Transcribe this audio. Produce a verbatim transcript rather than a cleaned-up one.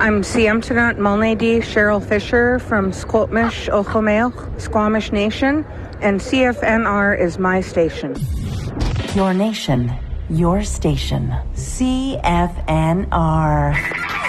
I'm Siamtanat Mulnady Cheryl Fisher from Squamish, Ochomeoch, Squamish Nation, and C F N R is my station. Your nation, your station. C F N R.